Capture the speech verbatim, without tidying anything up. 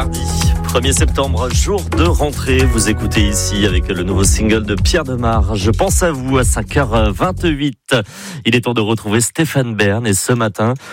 mardi premier septembre, jour de rentrée. Vous écoutez ici avec le nouveau single de Pierre Demar. Je pense à vous à cinq heures vingt-huit. Il est temps de retrouver Stéphane Bern et ce matin,